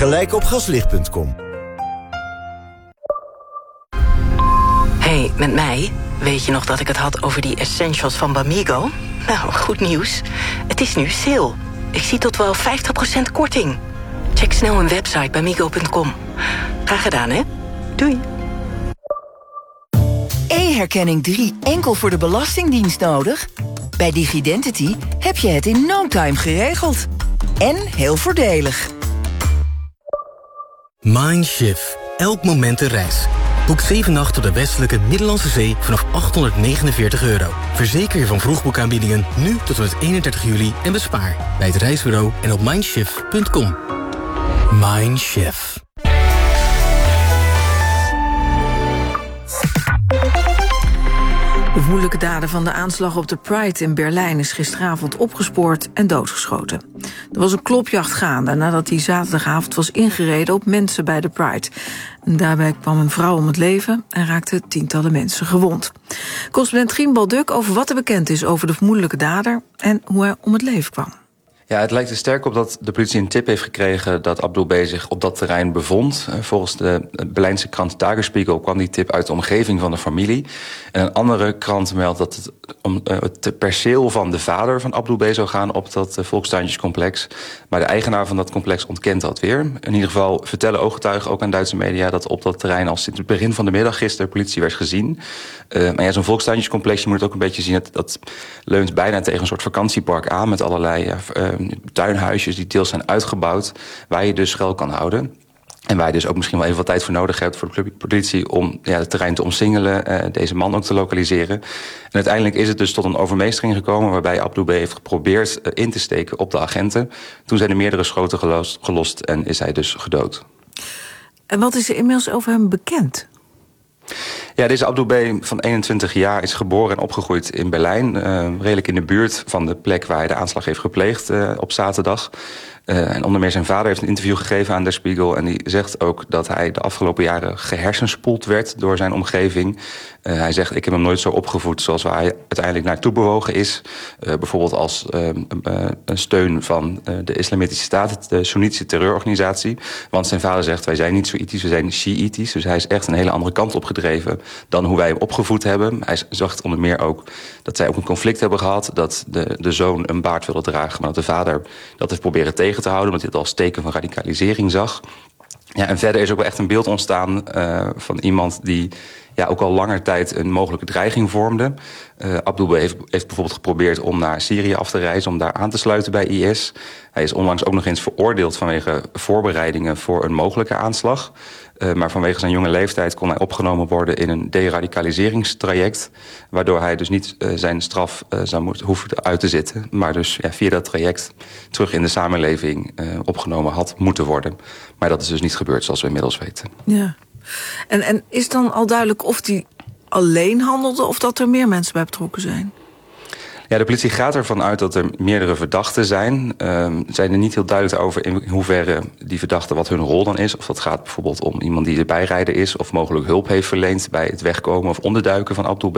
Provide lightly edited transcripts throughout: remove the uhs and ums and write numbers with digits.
Gelijk op gaslicht.com. Hey, met mij? Weet je nog dat ik het had over die essentials van Bamigo? Nou, goed nieuws. Het is nu sale. Ik zie tot wel 50% korting. Check snel hun website bamigo.com. Graag gedaan, hè? Doei. E-herkenning 3 enkel voor de Belastingdienst nodig? Bij Digidentity heb je het in no time geregeld. En heel voordelig. Mindshift. Elk moment een reis. Boek 7 nachten op de westelijke Middellandse Zee vanaf €849. Verzeker je van vroegboekaanbiedingen nu tot en met 31 juli en bespaar bij het reisbureau en op mindshift.com. Mindshift. De vermoedelijke dader van de aanslag op de Pride in Berlijn is gisteravond opgespoord en doodgeschoten. Er was een klopjacht gaande nadat hij zaterdagavond was ingereden op mensen bij de Pride. En daarbij kwam een vrouw om het leven en raakten tientallen mensen gewond. Correspondent Trien Balduk over wat er bekend is over de vermoedelijke dader en hoe hij om het leven kwam. Ja, het lijkt er sterk op dat de politie een tip heeft gekregen dat Abdul B. zich op dat terrein bevond. Volgens de Berlijnse krant Tagesspiegel kwam die tip uit de omgeving van de familie. En een andere krant meldt dat het om het perceel van de vader van Abdul B. zou gaan op dat volkstuintjescomplex. Maar de eigenaar van dat complex ontkent dat weer. In ieder geval vertellen ooggetuigen ook aan Duitse media dat op dat terrein al sinds het begin van de middag gisteren politie werd gezien. Maar ja, zo'n volkstuintjescomplex, je moet het ook een beetje zien, dat leunt bijna tegen een soort vakantiepark aan met allerlei tuinhuisjes die deels zijn uitgebouwd, waar je dus schuil kan houden. En waar je dus ook misschien wel even wat tijd voor nodig hebt voor de politie om het terrein te omsingelen, deze man ook te lokaliseren. En uiteindelijk is het dus tot een overmeestering gekomen waarbij Abdul B. heeft geprobeerd in te steken op de agenten. Toen zijn er meerdere schoten gelost en is hij dus gedood. En wat is er inmiddels over hem bekend? Ja, deze Abdul B. van 21 jaar is geboren en opgegroeid in Berlijn. Redelijk in de buurt van de plek waar hij de aanslag heeft gepleegd op zaterdag. En onder meer zijn vader heeft een interview gegeven aan Der Spiegel. En die zegt ook dat hij de afgelopen jaren gehersenspoeld werd door zijn omgeving. Hij zegt, ik heb hem nooit zo opgevoed zoals waar hij uiteindelijk naartoe bewogen is. Bijvoorbeeld als een steun van de Islamitische Staat, de Soenitische terreurorganisatie. Want zijn vader zegt, wij zijn niet Soïtisch, we zijn Shiïtisch. Dus hij is echt een hele andere kant op gedreven dan hoe wij hem opgevoed hebben. Hij zegt onder meer ook dat zij ook een conflict hebben gehad. Dat de zoon een baard wilde dragen, maar dat de vader dat heeft proberen tegen te houden, omdat hij het als teken van radicalisering zag. Ja, en verder is ook wel echt een beeld ontstaan van iemand die ook al langer tijd een mogelijke dreiging vormde. Abdul B. heeft bijvoorbeeld geprobeerd om naar Syrië af te reizen, om daar aan te sluiten bij IS. Hij is onlangs ook nog eens veroordeeld vanwege voorbereidingen voor een mogelijke aanslag. Maar vanwege zijn jonge leeftijd kon hij opgenomen worden in een deradicaliseringstraject, waardoor hij dus niet zijn straf zou hoeven uit te zitten, maar dus via dat traject terug in de samenleving opgenomen had moeten worden. Maar dat is dus niet gebeurd, zoals we inmiddels weten. Ja. En is dan al duidelijk of hij alleen handelde of dat er meer mensen bij betrokken zijn? Ja, de politie gaat ervan uit dat er meerdere verdachten zijn. Zijn er niet heel duidelijk over in hoeverre die verdachten wat hun rol dan is. Of dat gaat bijvoorbeeld om iemand die de bijrijder is of mogelijk hulp heeft verleend bij het wegkomen of onderduiken van Abdul B.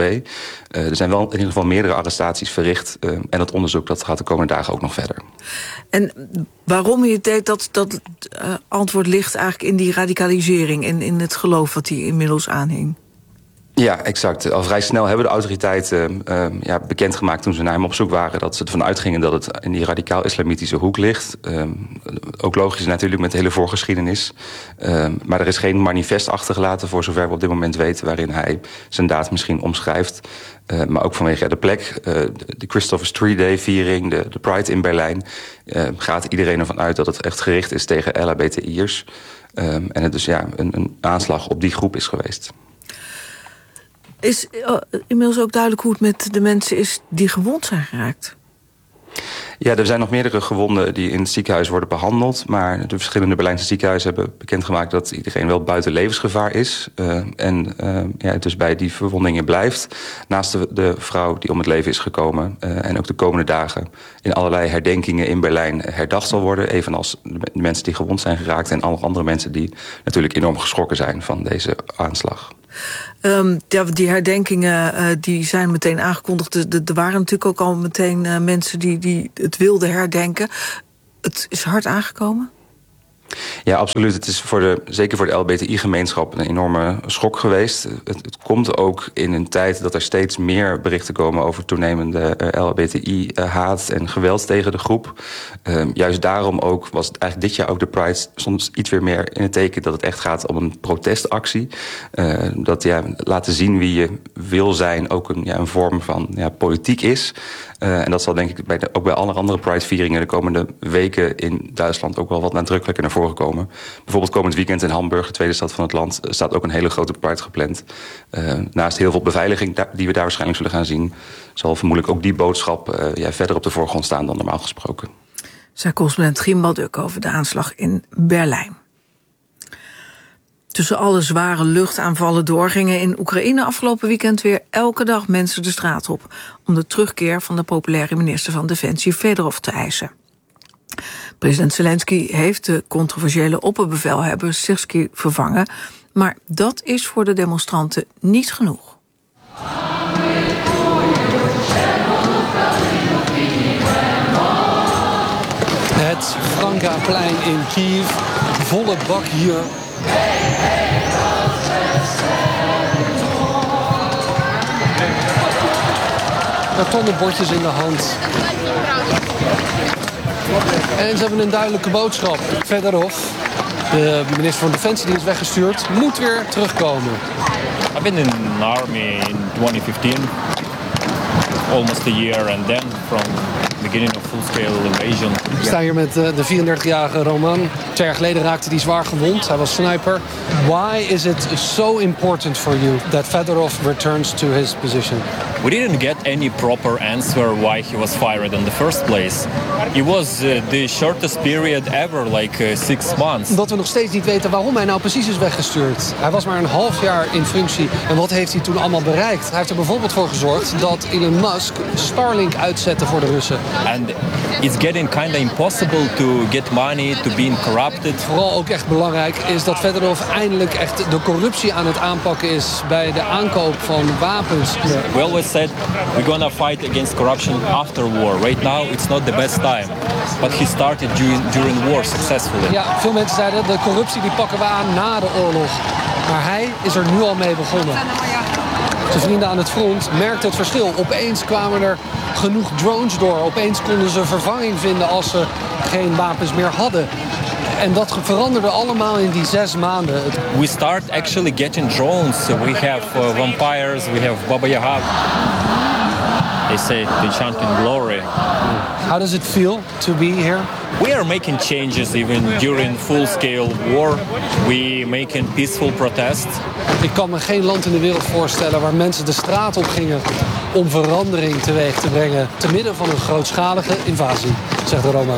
Er zijn wel in ieder geval meerdere arrestaties verricht. En dat onderzoek dat gaat de komende dagen ook nog verder. En waarom je deed dat antwoord ligt eigenlijk in die radicalisering en in het geloof wat hij inmiddels aanhing? Ja, exact. Al vrij snel hebben de autoriteiten bekendgemaakt toen ze naar hem op zoek waren dat ze ervan uitgingen dat het in die radicaal-islamitische hoek ligt. Ook logisch natuurlijk met de hele voorgeschiedenis. Maar er is geen manifest achtergelaten voor zover we op dit moment weten waarin hij zijn daad misschien omschrijft. Maar ook vanwege de plek, de Christopher Street Day viering, de Pride in Berlijn, gaat iedereen ervan uit dat het echt gericht is tegen LHBTI'ers. En het dus een aanslag op die groep is geweest. Is inmiddels ook duidelijk hoe het met de mensen is die gewond zijn geraakt? Ja, er zijn nog meerdere gewonden die in het ziekenhuis worden behandeld. Maar de verschillende Berlijnse ziekenhuizen hebben bekendgemaakt dat iedereen wel buiten levensgevaar is. Het dus bij die verwondingen blijft. Naast de vrouw die om het leven is gekomen. En ook de komende dagen in allerlei herdenkingen in Berlijn herdacht zal worden. Evenals de mensen die gewond zijn geraakt en alle andere mensen die natuurlijk enorm geschrokken zijn van deze aanslag. Die herdenkingen die zijn meteen aangekondigd. Er waren natuurlijk ook al meteen mensen die het wilden herdenken. Het is hard aangekomen? Ja, absoluut. Het is zeker voor de LBTI-gemeenschap een enorme schok geweest. Het komt ook in een tijd dat er steeds meer berichten komen over toenemende LBTI-haat en geweld tegen de groep. Juist daarom ook was het eigenlijk dit jaar ook de Pride soms iets weer meer in het teken dat het echt gaat om een protestactie. Dat laten zien wie je wil zijn ook een vorm van politiek is. En dat zal denk ik ook bij alle andere Pride-vieringen de komende weken in Duitsland ook wel wat nadrukkelijker naar voren komen. Bijvoorbeeld komend weekend in Hamburg, de tweede stad van het land, staat ook een hele grote Pride gepland. Naast heel veel beveiliging die we daar waarschijnlijk zullen gaan zien, zal vermoedelijk ook die boodschap verder op de voorgrond staan dan normaal gesproken. Zei correspondent Gimbal Duk over de aanslag in Berlijn. Tussen alle zware luchtaanvallen door gingen in Oekraïne afgelopen weekend weer elke dag mensen de straat op om de terugkeer van de populaire minister van Defensie Fedorov te eisen. President Zelensky heeft de controversiële opperbevelhebber Syrskyi vervangen, maar dat is voor de demonstranten niet genoeg. Het Frankaplein in Kiev, volle bak hier. Kartonnen bordjes in de hand. En ze hebben een duidelijke boodschap. Fedorov, de minister van Defensie die is weggestuurd, moet weer terugkomen. I've been in the army in 2015, almost a year, and then from beginning of full-scale invasion. Ik sta hier met de 34-jarige Roman. 2 jaar geleden raakte hij zwaar gewond. Hij was sniper. Why is it so important for you that Fedorov returns to his position? We didn't get any proper answer why he was fired in the first place. It was the shortest period ever, like 6 months. Omdat we nog steeds niet weten waarom hij nou precies is weggestuurd. Hij was maar een half jaar in functie. En wat heeft hij toen allemaal bereikt? Hij heeft er bijvoorbeeld voor gezorgd dat Elon Musk Starlink uitzette voor de Russen. And it's getting kind of impossible to get money, to be corrupted. Vooral ook echt belangrijk is dat Fedorov eindelijk echt de corruptie aan het aanpakken is bij de aankoop van wapens. We always said we're gonna fight against corruption after war. Right now it's not the best time. But he started during war successfully. Ja, veel mensen zeiden de corruptie die pakken we aan na de oorlog. Maar hij is er nu al mee begonnen. Zijn vrienden aan het front merkten het verschil. Opeens kwamen er genoeg drones door. Opeens konden ze vervanging vinden als ze geen wapens meer hadden. En dat veranderde allemaal in die 6 maanden. We start actually getting drones. We have vampires, we have Baba Yaga. They say they chant in glory. How does it feel to be here? We are making changes even during full-scale war. We making peaceful protest. Ik kan me geen land in de wereld voorstellen waar mensen de straat op gingen om verandering teweeg te brengen te midden van een grootschalige invasie, zegt de Roman.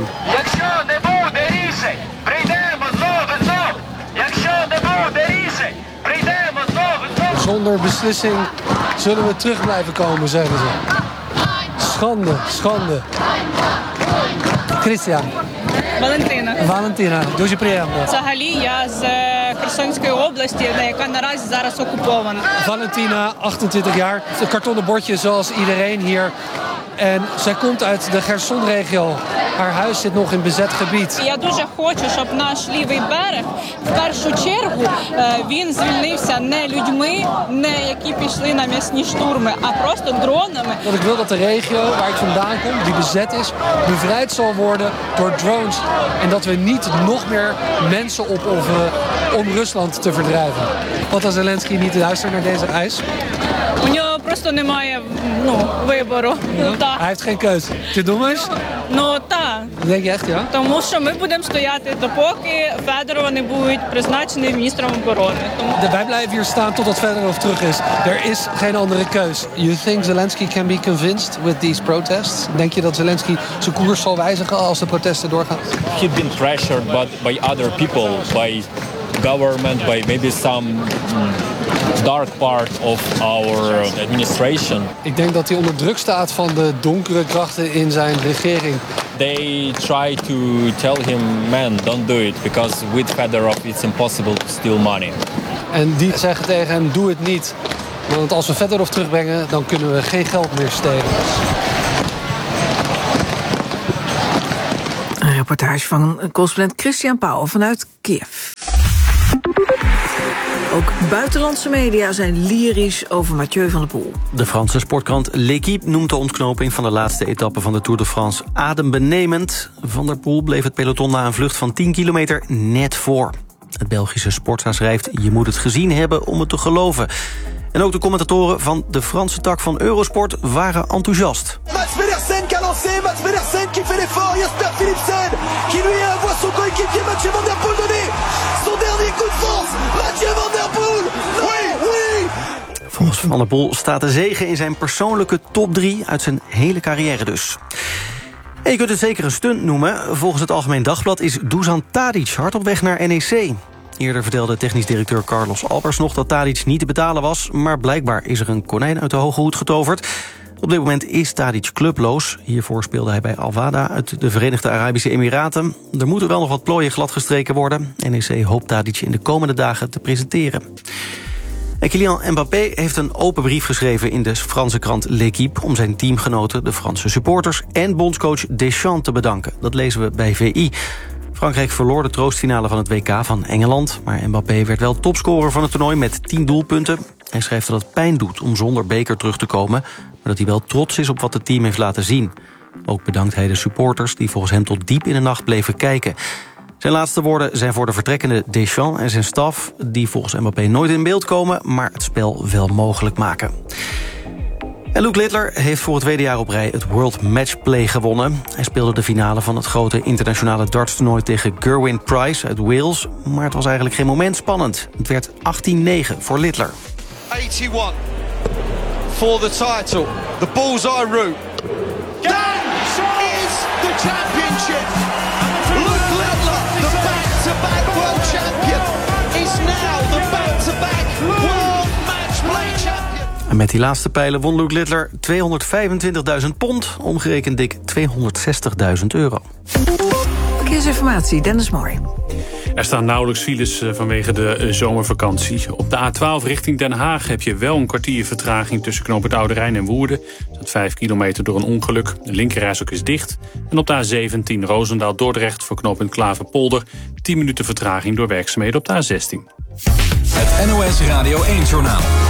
Zonder beslissing zullen we terug blijven komen, zeggen ze. Schande, schande. Christian. Валентина, дуже приємно. Взагалі я з Херсонської області, яка наразі зараз окупована. Valentina, 28 jaar, een kartonnen bordje zoals iedereen hier. En zij komt uit de Cherson-regio. Haar huis zit nog in bezet gebied. Я дуже хочу, щоб наш лівий берег в першу чергу він звільнився не людьми, не які пішли на м'ясні штурми, а просто дронами. Want ik wil dat de regio waar ik vandaan kom, die bezet is, bevrijd zal worden door drones. En dat we niet nog meer mensen opofferen om Rusland te verdrijven. Wat als Zelensky niet luistert naar deze eis? У нього просто немає вибору. Hij heeft geen keus. Je думаешь? Так. Denk je echt, ja? Тому що ми будемо стояти допоки Федорова не будуть призначений міністром оборони. Wij blijven hier staan totdat Fedorov terug is. Er is geen andere keus. You think Zelensky can be convinced with these protests? Denk je dat Zelensky zijn koers zal wijzigen als de protesten doorgaan? He's been pressured by other people, by government, by maybe some dark part of our administration. Ik denk dat hij onder druk staat van de donkere krachten in zijn regering. They try to tell him, man, don't do it, because with Fedorov it's impossible to steal money. En die zeggen tegen hem, doe het niet. Want als we Fedorov terugbrengen, dan kunnen we geen geld meer stelen. reportage van correspondent Christian Pauw vanuit Kiev. Ook buitenlandse media zijn lyrisch over Mathieu van der Poel. De Franse sportkrant L'Équipe noemt de ontknoping van de laatste etappe van de Tour de France adembenemend. Van der Poel bleef het peloton na een vlucht van 10 kilometer net voor. Het Belgische Sportza schrijft: je moet het gezien hebben om het te geloven. En ook de commentatoren van de Franse tak van Eurosport waren enthousiast. Mats Pedersen qui a lancé, Mats Pedersen qui fait l'effort, Jasper Philipsen qui lui envoie son coéquipier Mathieu van der Poel donner son dernier coup de force. Mathieu van der Poel, oui, oui! Volgens Van der Poel staat de zege in zijn persoonlijke top 3 uit zijn hele carrière dus. En je kunt het zeker een stunt noemen. Volgens het Algemeen Dagblad is Dusan Tadic hard op weg naar NEC. Eerder vertelde technisch directeur Carlos Albers nog dat Tadic niet te betalen was, maar blijkbaar is er een konijn uit de hoge hoed getoverd. Op dit moment is Tadic clubloos. Hiervoor speelde hij bij Al-Wahda uit de Verenigde Arabische Emiraten. Er moeten wel nog wat plooien gladgestreken worden. NEC hoopt Tadic in de komende dagen te presenteren. En Kylian Mbappé heeft een open brief geschreven in de Franse krant L'Équipe om zijn teamgenoten, de Franse supporters en bondscoach Deschamps te bedanken. Dat lezen we bij VI. Frankrijk verloor de troostfinale van het WK van Engeland, maar Mbappé werd wel topscorer van het toernooi met 10 doelpunten. Hij schrijft dat het pijn doet om zonder beker terug te komen, maar dat hij wel trots is op wat het team heeft laten zien. Ook bedankt hij de supporters die volgens hem tot diep in de nacht bleven kijken. Zijn laatste woorden zijn voor de vertrekkende Deschamps en zijn staf, die volgens Mbappé nooit in beeld komen, maar het spel wel mogelijk maken. En Luke Littler heeft voor het tweede jaar op rij het World Matchplay gewonnen. Hij speelde de finale van het grote internationale dartstoernooi tegen Gerwyn Price uit Wales. Maar het was eigenlijk geen moment spannend. Het werd 18-9 voor Littler. 81 for the title, the bullseye route. That is the championship. Luke Littler, the back-to-back world champion, is now the back-to-back World Matchplay champion. En met die laatste pijlen won Luke Littler 225.000 pond, omgerekend dik €260.000. Verkeersinformatie, Dennis Mooi. Er staan nauwelijks files vanwege de zomervakantie. Op de A12 richting Den Haag heb je wel een kwartier vertraging tussen knooppunt Oude Rijn en Woerden. Dat is 5 kilometer door een ongeluk. De linkerrijstrook is dicht. En op de A17 Roosendaal-Dordrecht voor knooppunt Klaverpolder 10 minuten vertraging door werkzaamheden op de A16. Het NOS Radio 1-journaal.